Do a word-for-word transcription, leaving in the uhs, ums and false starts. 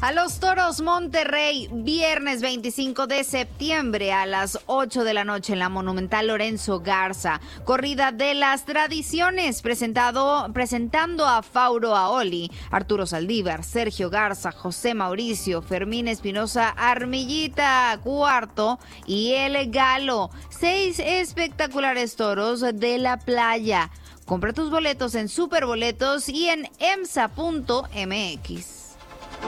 A los Toros Monterrey, viernes veinticinco de septiembre a las ocho de la noche en la Monumental Lorenzo Garza. Corrida de las tradiciones, presentado, presentando a Fauro Aoli, Arturo Saldívar, Sergio Garza, José Mauricio, Fermín Espinosa, Armillita Cuarto y El Galo. Seis espectaculares toros de la playa. Compra tus boletos en Superboletos y en emsa punto m x.